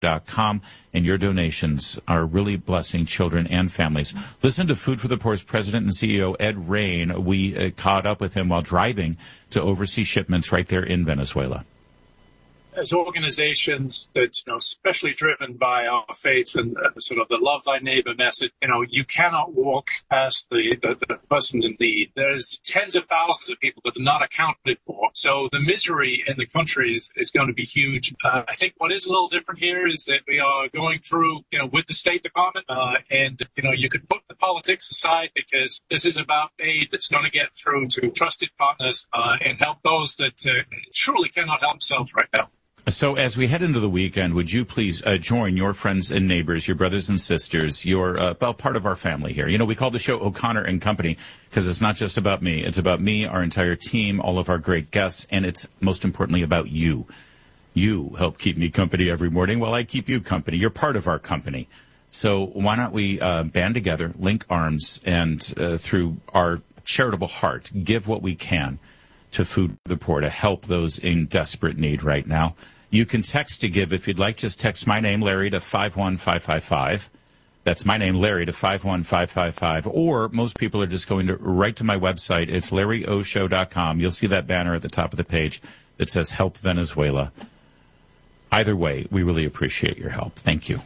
foodforthepoor.com, and your donations are really blessing children and families. Listen to Food for the Poor's president and CEO, Ed Rain. We caught up with him while driving to oversee shipments right there in Venezuela. As organizations that's, especially driven by our faith and sort of the love thy neighbor message, you cannot walk past the person in need. There's tens of thousands of people that are not accounted for. So the misery in the country is going to be huge. I think what is a little different here is that we are going through, with the State Department, and you could put the politics aside because this is about aid that's going to get through to trusted partners and help those that truly cannot help themselves right now. So as we head into the weekend, would you please join your friends and neighbors, your brothers and sisters, your part of our family here. We call the show O'Connor and Company because it's not just about me. It's about me, our entire team, all of our great guests, and it's most importantly about you. You help keep me company every morning while I keep you company. You're part of our company. So why not we band together, link arms, and through our charitable heart, give what we can to Food for the Poor to help those in desperate need right now. You can text to give if you'd like. Just text my name, Larry, to 51555. That's my name, Larry, to 51555. Or most people are just going right to my website. It's LarryOShow.com. You'll see that banner at the top of the page that says Help Venezuela. Either way, we really appreciate your help. Thank you.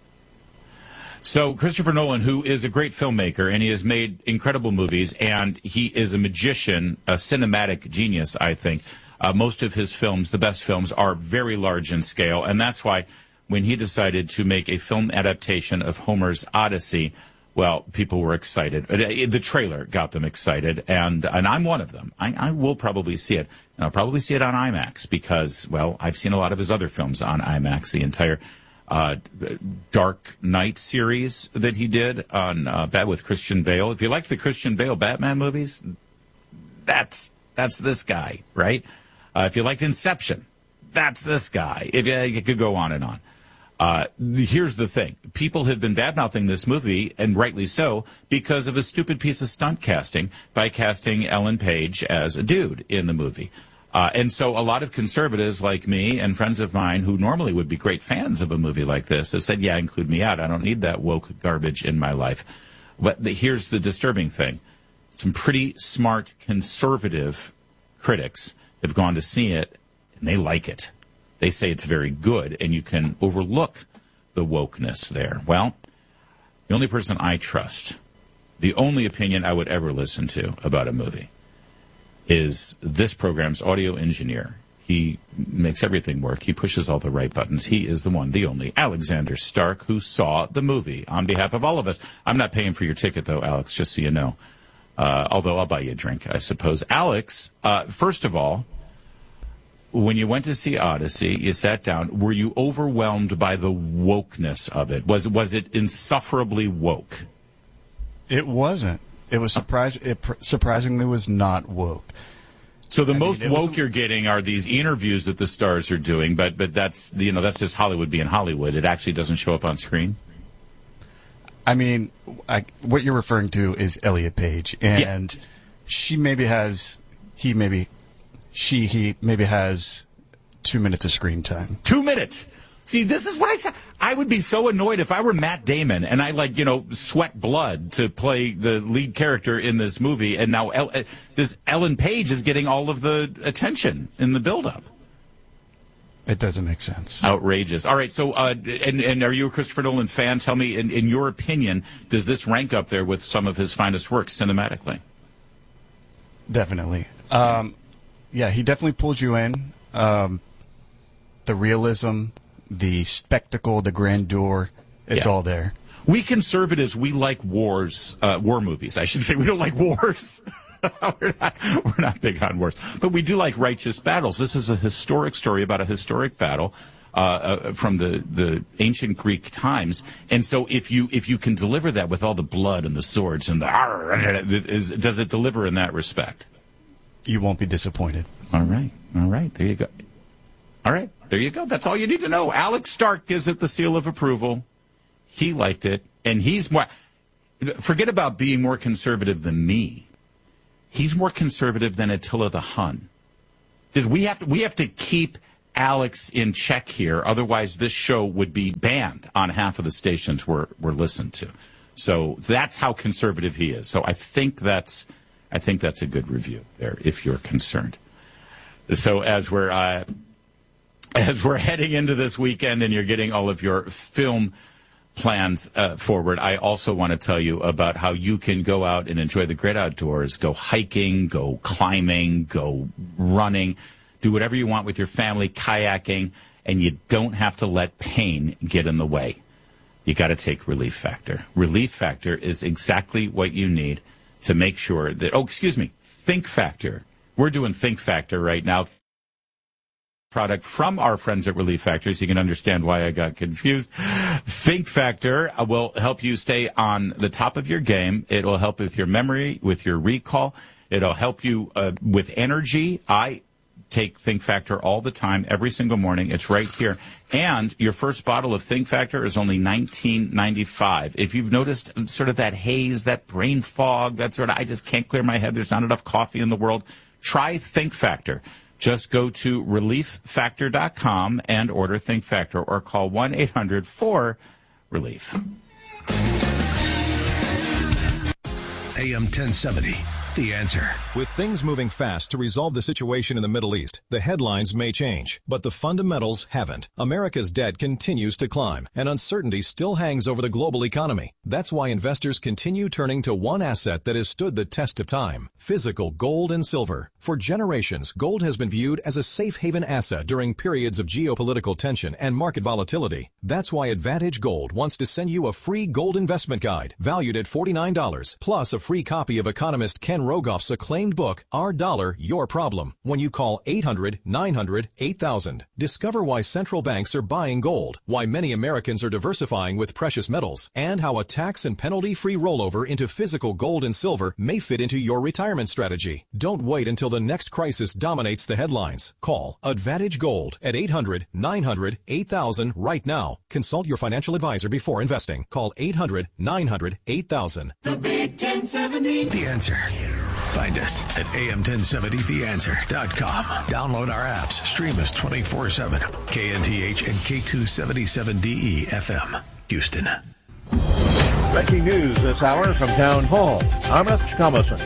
So Christopher Nolan, who is a great filmmaker, and he has made incredible movies, and he is a magician, a cinematic genius, I think. Most of his films, the best films, are very large in scale, and that's why when he decided to make a film adaptation of Homer's Odyssey, well, people were excited. The trailer got them excited, and I'm one of them. I will probably see it. And I'll probably see it on IMAX because, well, I've seen a lot of his other films on IMAX, the entire Dark Knight series that he did on with Christian Bale. If you like the Christian Bale Batman movies, that's this guy, right? If you liked Inception, that's this guy. You could go on and on. Here's the thing. People have been bad-mouthing this movie, and rightly so, because of a stupid piece of stunt casting by casting Ellen Page as a dude in the movie. And so a lot of conservatives like me and friends of mine who normally would be great fans of a movie like this have said, yeah, include me out. I don't need that woke garbage in my life. But here's the disturbing thing. Some pretty smart conservative critics have gone to see it, and they like it. They say it's very good, and you can overlook the wokeness there. Well, the only person I trust, the only opinion I would ever listen to about a movie, is this program's audio engineer. He makes everything work. He pushes all the right buttons. He is the one, the only, Alexander Stark, who saw the movie on behalf of all of us. I'm not paying for your ticket, though, Alex, just so you know. Although I'll buy you a drink, I suppose. Alex, first of all, when you went to see Odyssey, you sat down. Were you overwhelmed by the wokeness of it? Was it insufferably woke? It wasn't. It was surprisingly was not woke. So the most woke you're getting are these interviews that the stars are doing, but that's that's just Hollywood being Hollywood. It actually doesn't show up on screen. I mean, what you're referring to is Elliot Page, and he maybe has 2 minutes of screen time. 2 minutes. See, this is what I said. I would be so annoyed if I were Matt Damon and I sweat blood to play the lead character in this movie, and now this Ellen Page is getting all of the attention in the build-up. It doesn't make sense. Outrageous. All right, so and are you a Christopher Nolan fan? Tell me, in your opinion, does this rank up there with some of his finest works cinematically? Definitely. Yeah, he definitely pulls you in. The realism, the spectacle, the grandeur, it's all there. We conservatives, we like war movies, I should say. We don't like wars. We're not big on wars. But we do like righteous battles. This is a historic story about a historic battle from the ancient Greek times. And so if you can deliver that with all the blood and the swords and does it deliver in that respect? You won't be disappointed. All right. There you go. All right. There you go. That's all you need to know. Alex Stark gives it the seal of approval. He liked it. And he's more... Forget about being more conservative than me. He's more conservative than Attila the Hun. Because we have to keep Alex in check here. Otherwise, this show would be banned on half of the stations we're listened to. So that's how conservative he is. So I think that's a good review there, if you're concerned. So as we're heading into this weekend and you're getting all of your film plans forward, I also want to tell you about how you can go out and enjoy the great outdoors, go hiking, go climbing, go running, do whatever you want with your family, kayaking, and you don't have to let pain get in the way. You got to take Relief Factor. Relief Factor is exactly what you need to make sure that, Think Factor. We're doing Think Factor right now. Product from our friends at Relief Factor, so you can understand why I got confused. Think Factor will help you stay on the top of your game. It will help with your memory, with your recall. It'll help you with energy. I take Think Factor all the time, every single morning. It's right here. And your first bottle of Think Factor is only $19.95. If you've noticed sort of that haze, that brain fog, that sort of, I just can't clear my head, there's not enough coffee in the world, try Think Factor. Just go to relieffactor.com and order Think Factor or call 1-800-4-RELIEF. AM 1070. The Answer. With things moving fast to resolve the situation in the Middle East, the headlines may change, but the fundamentals haven't. America's debt continues to climb, and uncertainty still hangs over the global economy. That's why investors continue turning to one asset that has stood the test of time: physical gold and silver. For generations, gold has been viewed as a safe haven asset during periods of geopolitical tension and market volatility. That's why Advantage Gold wants to send you a free gold investment guide valued at $49, plus a free copy of economist Ken Rogoff's acclaimed book, Our Dollar, Your Problem, when you call 800-900-8000. Discover why central banks are buying gold, why many Americans are diversifying with precious metals, and how a tax and penalty-free rollover into physical gold and silver may fit into your retirement strategy. Don't wait until the next crisis dominates the headlines. Call Advantage Gold at 800-900-8000 right now. Consult your financial advisor before investing. Call 800-900-8000. The Big 1070. The Answer. Find us at am1070theanswer.com. Download our apps. Stream us 24/7. KNTH and K277DE FM, Houston. Breaking news this hour from Town Hall. I'm Rich Thomason.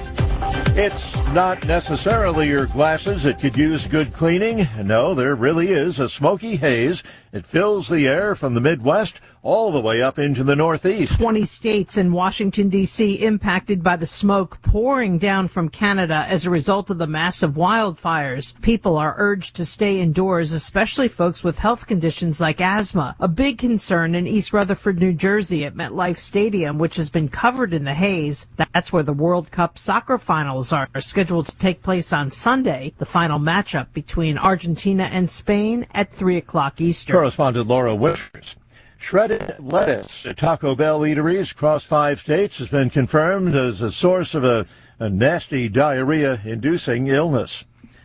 It's not necessarily your glasses that could use good cleaning. No, there really is a smoky haze. It fills the air from the Midwest all the way up into the Northeast. 20 states and Washington, D.C. impacted by the smoke pouring down from Canada as a result of the massive wildfires. People are urged to stay indoors, especially folks with health conditions like asthma. A big concern in East Rutherford, New Jersey at MetLife Stadium, which has been covered in the haze. That's where the World Cup soccer finals are scheduled to take place on Sunday. The final matchup between Argentina and Spain at 3 o'clock Eastern. Correspondent Laura Winters. Shredded lettuce at Taco Bell eateries across 5 states has been confirmed as a source of a nasty diarrhea-inducing illness.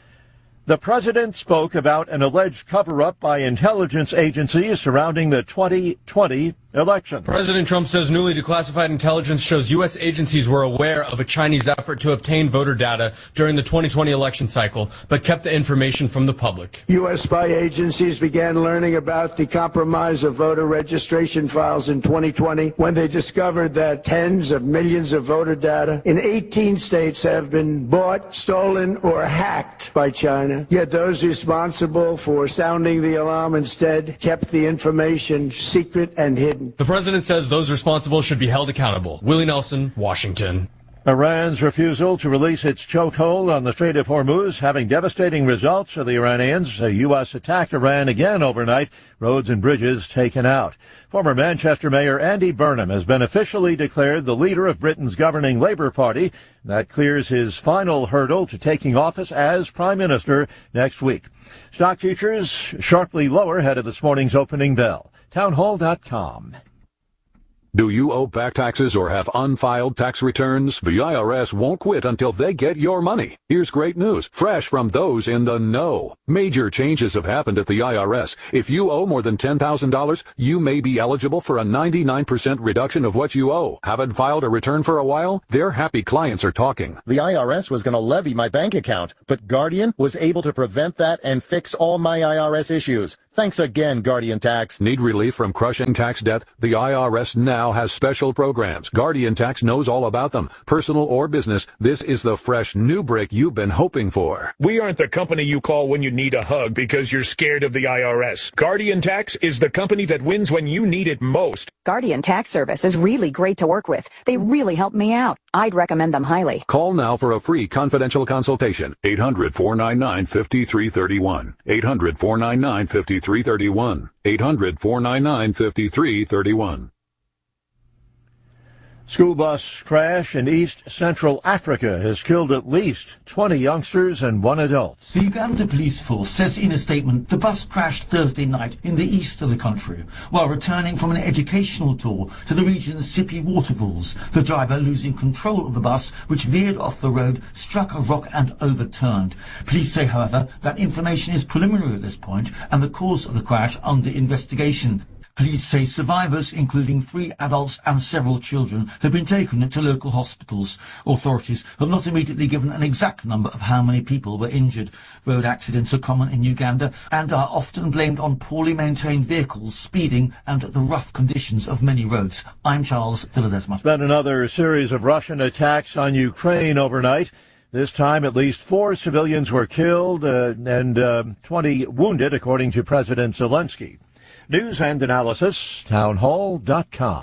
The president spoke about an alleged cover-up by intelligence agencies surrounding the 2020 election. President Trump says newly declassified intelligence shows U.S. agencies were aware of a Chinese effort to obtain voter data during the 2020 election cycle, but kept the information from the public. U.S. spy agencies began learning about the compromise of voter registration files in 2020 when they discovered that tens of millions of voter data in 18 states have been bought, stolen, or hacked by China. Yet those responsible for sounding the alarm instead kept the information secret and hidden. The president says those responsible should be held accountable. Willie Nelson, Washington. Iran's refusal to release its chokehold on the Strait of Hormuz having devastating results for the Iranians. The U.S. attacked Iran again overnight, roads and bridges taken out. Former Manchester Mayor Andy Burnham has been officially declared the leader of Britain's governing Labour Party. That clears his final hurdle to taking office as Prime Minister next week. Stock futures sharply lower ahead of this morning's opening bell. Townhall.com. Do you owe back taxes or have unfiled tax returns? The IRS won't quit until they get your money. Here's great news, fresh from those in the know. Major changes have happened at the IRS. If you owe more than $10,000, you may be eligible for a 99% reduction of what you owe. Haven't filed a return for a while? Their happy clients are talking. The IRS was going to levy my bank account, but Guardian was able to prevent that and fix all my IRS issues. Thanks again, Guardian Tax. Need relief from crushing tax debt? The IRS now has special programs. Guardian Tax knows all about them. Personal or business, this is the fresh new break you've been hoping for. We aren't the company you call when you need a hug because you're scared of the IRS. Guardian Tax is the company that wins when you need it most. Guardian Tax Service is really great to work with. They really helped me out. I'd recommend them highly. Call now for a free confidential consultation. 800-499-5331. 800-499-5331. 800-499-5331. School bus crash in East Central Africa has killed at least 20 youngsters and one adult. The Uganda police force says in a statement the bus crashed Thursday night in the east of the country while returning from an educational tour to the region's Sipi waterfalls. The driver, losing control of the bus, which veered off the road, struck a rock and overturned. Police say, however, that information is preliminary at this point and the cause of the crash under investigation. Police say survivors, including 3 adults and several children, have been taken to local hospitals. Authorities have not immediately given an exact number of how many people were injured. Road accidents are common in Uganda and are often blamed on poorly maintained vehicles, speeding, and the rough conditions of many roads. I'm Charles Villadesma. It's been another series of Russian attacks on Ukraine overnight. This time, at least 4 civilians were killed and 20 wounded, according to President Zelensky. News and analysis, townhall.com.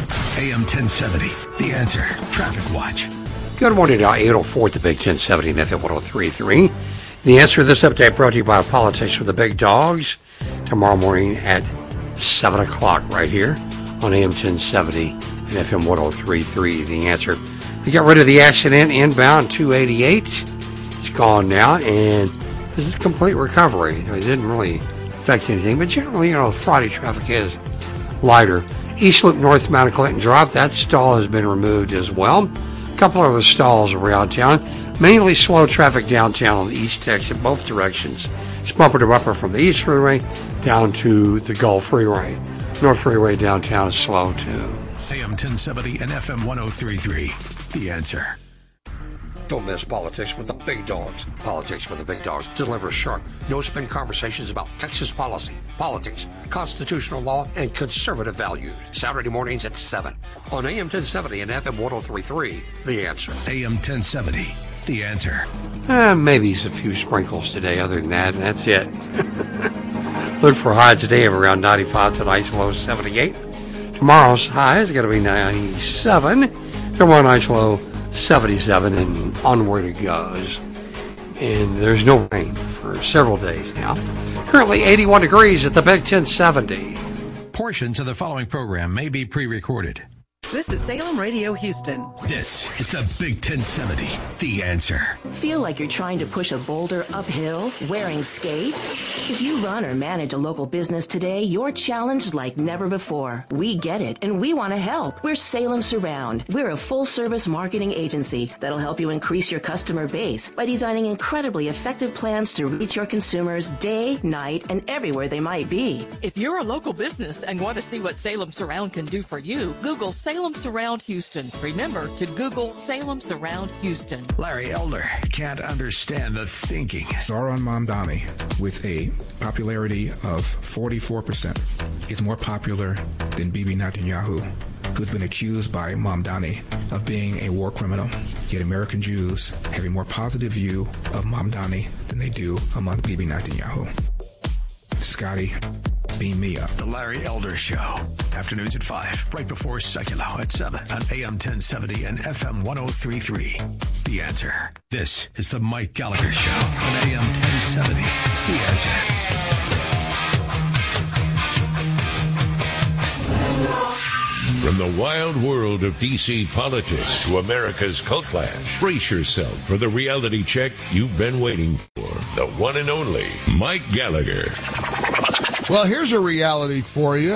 AM 1070, The Answer, Traffic Watch. Good morning, now 8:04 at the Big 1070 and FM 103.3. The Answer to this update brought to you by Politics with the Big Dogs. Tomorrow morning at 7 o'clock right here on AM 1070 and FM 103.3. The Answer. We got rid of the accident inbound 288. It's gone now, and this is a complete recovery. It didn't really affect anything, but generally, Friday traffic is lighter. East Loop North Mount Clinton Drive, that stall has been removed as well. A couple of the stalls around town. Mainly slow traffic downtown on the east exit, both directions. It's bumper to bumper from the East Freeway down to the Gulf Freeway. North Freeway downtown is slow too. AM 1070 and FM 103.3. The Answer. Don't miss Politics with the Big Dogs. Politics with the Big Dogs delivers sharp, no-spin conversations about Texas policy, politics, constitutional law, and conservative values. Saturday mornings at 7 on AM 1070 and FM 103.3. The Answer. AM 1070. The Answer. Maybe a few sprinkles today. Other than that, that's it. Look for highs today of around 95, tonight's low 78. Tomorrow's high is going to be 97. Tomorrow night's low 77, and onward it goes. And there's no rain for several days now. Currently 81 degrees at the Big 1070. Portions of the following program may be pre-recorded. This is Salem Radio Houston. This is the Big 1070, The Answer. Feel like you're trying to push a boulder uphill wearing skates? If you run or manage a local business today, you're challenged like never before. We get it, and we want to help. We're Salem Surround. We're a full-service marketing agency that'll help you increase your customer base by designing incredibly effective plans to reach your consumers day, night, and everywhere they might be. If you're a local business and want to see what Salem Surround can do for you, Google Salem Surround Houston. Remember to Google Salem Surround Houston. Larry Elder can't understand the thinking. Zohran Mamdani, with a popularity of 44%, is more popular than Bibi Netanyahu, who's been accused by Mamdani of being a war criminal. Yet American Jews have a more positive view of Mamdani than they do among Bibi Netanyahu. Scotty, beam me up. The Larry Elder Show. Afternoons at 5, right before Secular at 7 on AM 1070 and FM 103.3. The Answer. This is the Mike Gallagher Show on AM 1070. The Answer. From the wild world of D.C. politics to America's cult clash, brace yourself for the reality check you've been waiting for. The one and only Mike Gallagher. Well, here's a reality for you.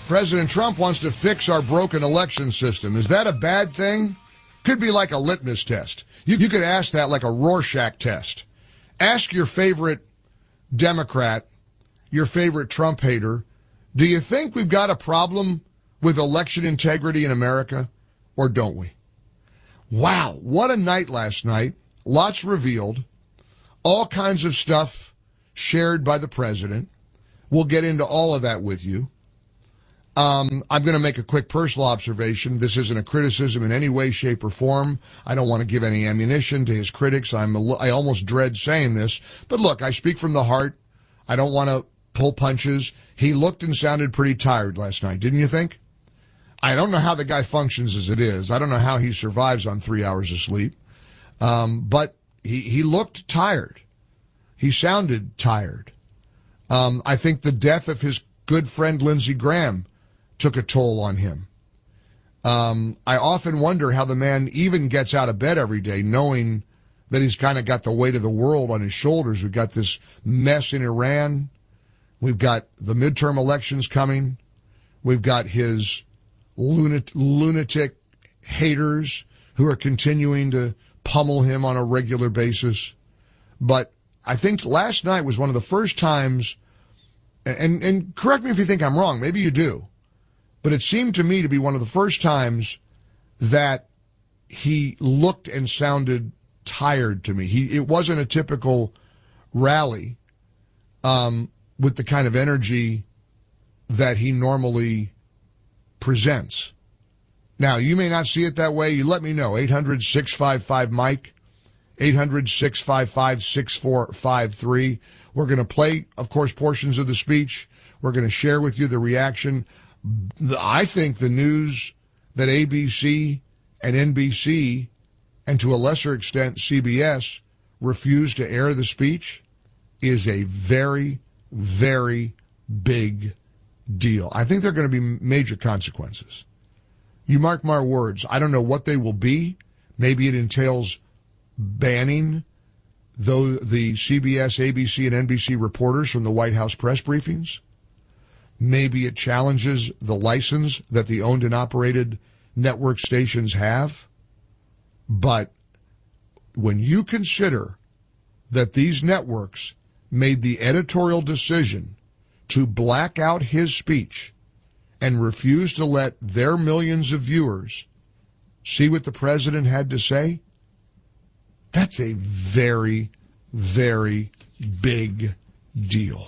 President Trump wants to fix our broken election system. Is that a bad thing? Could be like a litmus test. You could ask that like a Rorschach test. Ask your favorite Democrat, your favorite Trump hater, do you think we've got a problem with election integrity in America, or don't we? Wow, what a night last night. Lots revealed. All kinds of stuff shared by the president. We'll get into all of that with you. I'm going to make a quick personal observation. This isn't a criticism in any way, shape, or form. I don't want to give any ammunition to his critics. I almost dread saying this. But look, I speak from the heart. I don't want to pull punches. He looked and sounded pretty tired last night, didn't you think? I don't know how the guy functions as it is. I don't know how he survives on 3 hours of sleep. But he looked tired. He sounded tired. I think the death of his good friend Lindsey Graham took a toll on him. I often wonder how the man even gets out of bed every day knowing that he's kind of got the weight of the world on his shoulders. We've got this mess in Iran. We've got the midterm elections coming. We've got his lunatic haters who are continuing to pummel him on a regular basis. But I think last night was one of the first times, and correct me if you think I'm wrong, maybe you do, but it seemed to me to be one of the first times that he looked and sounded tired to me. It wasn't a typical rally with the kind of energy that he normally presents. Now, you may not see it that way. You let me know. 800-655-MIKE, 800-655-6453. We're going to play, of course, portions of the speech. We're going to share with you the reaction. I think the news that ABC and NBC, and to a lesser extent CBS, refused to air the speech is a very, very big deal. I think there are going to be major consequences. You mark my words. I don't know what they will be. Maybe it entails banning the CBS, ABC, and NBC reporters from the White House press briefings. Maybe it challenges the license that the owned and operated network stations have. But when you consider that these networks made the editorial decision to black out his speech and refuse to let their millions of viewers see what the president had to say, that's a very, very big deal.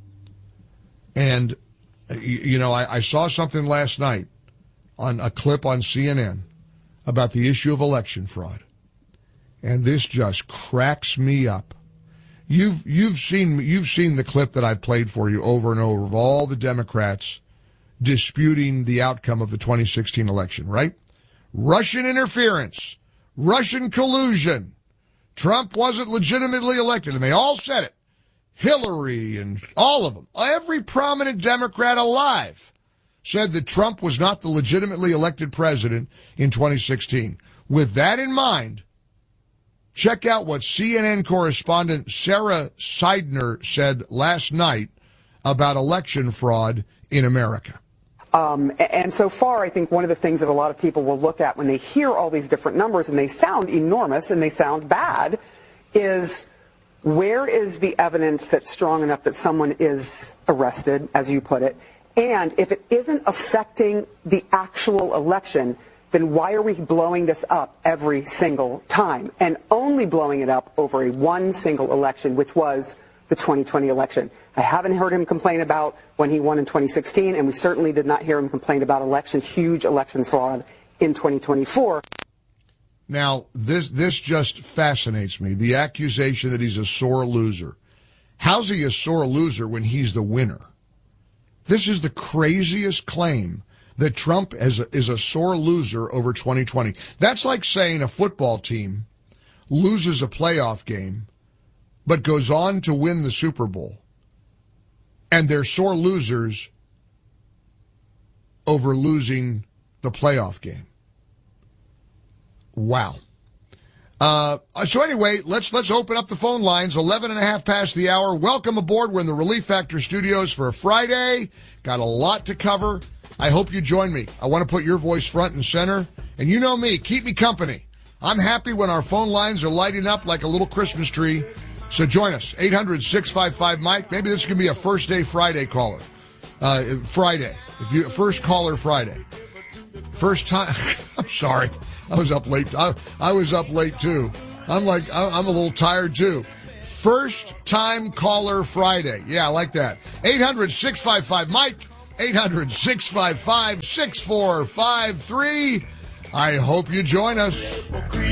And, you know, I saw something last night on a clip on CNN about the issue of election fraud. And this just cracks me up. You've seen the clip that I've played for you over and over of all the Democrats disputing the outcome of the 2016 election, right? Russian interference, Russian collusion, Trump wasn't legitimately elected, and they all said it. Hillary and all of them, every prominent Democrat alive said that Trump was not the legitimately elected president in 2016. With that in mind, check out what CNN correspondent Sarah Seidner said last night about election fraud in America. And so far, I think one of the things that a lot of people will look at when they hear all these different numbers, and they sound enormous and they sound bad, is where is the evidence that's strong enough that someone is arrested, as you put it? And if it isn't affecting the actual election, then why are we blowing this up every single time? And only blowing it up over one single election, which was the 2020 election. I haven't heard him complain about when he won in 2016, and we certainly did not hear him complain about huge election fraud in 2024. Now, this just fascinates me, the accusation that he's a sore loser. How's he a sore loser when he's the winner? This is the craziest claim, that Trump is a sore loser over 2020. That's like saying a football team loses a playoff game but goes on to win the Super Bowl, and they're sore losers over losing the playoff game. Wow. So anyway, let's open up the phone lines. 11 and a half past the hour. Welcome aboard. We're in the Relief Factor studios for a Friday. Got a lot to cover. I hope you join me. I want to put your voice front and center. And you know me, keep me company. I'm happy when our phone lines are lighting up like a little Christmas tree. So join us, 800-655-MIKE. Maybe this can be a first day Friday caller. Friday. First caller Friday. First time. I'm sorry. I was up late. I was up late too. I'm a little tired too. First time caller Friday. Yeah, I like that. 800-655-MIKE. 800-655-6453. I hope you join us.